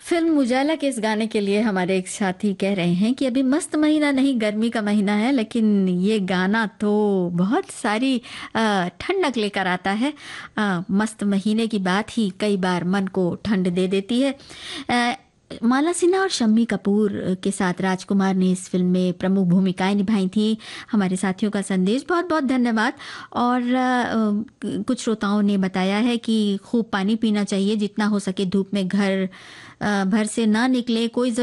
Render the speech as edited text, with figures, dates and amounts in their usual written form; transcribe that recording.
Film उजाला के इस गाने के लिए हमारे एक साथी कह रहे हैं कि अभी मस्त महीना नहीं, गर्मी का महीना है, लेकिन ये गाना तो बहुत सारी ठंडक लेकर आता है। मस्त महीने की बात ही कई बार मन को ठंड दे देती है। अ, माला सिन्हा और शम्मी कपूर के साथ राजकुमार ने इस फिल्म में प्रमुख भूमिकाएं निभाई थी। हमारे साथियों का संदेश बहुत बहुत धन्यवाद। और कुछ श्रोताओं ने बताया है कि खूब पानी पीना चाहिए, जितना हो सके धूप में घर भर से ना निकले, कोई